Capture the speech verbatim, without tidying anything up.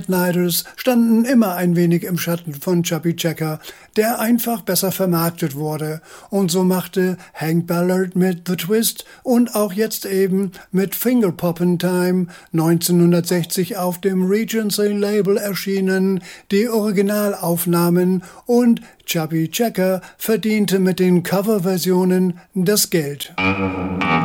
Midnighters standen immer ein wenig im Schatten von Chubby Checker, der einfach besser vermarktet wurde. Und so machte Hank Ballard mit The Twist und auch jetzt eben mit Finger Poppin' Time neunzehnhundertsechzig auf dem Regency-Label erschienen die Originalaufnahmen und Chubby Checker verdiente mit den Coverversionen das Geld.